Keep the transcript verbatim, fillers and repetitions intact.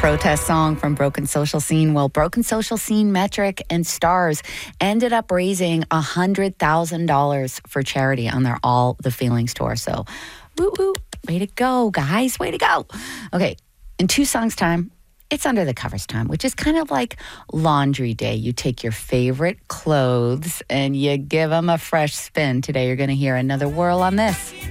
protest song from Broken Social Scene. Well, Broken Social Scene, Metric, and Stars ended up raising one hundred thousand dollars for charity on their All the Feelings tour. So, woo woo, way to go, guys, way to go. Okay, in two songs' time, it's Under the Covers time, which is kind of like laundry day. You take your favorite clothes and you give them a fresh spin. Today, you're going to hear Another Whirl on this.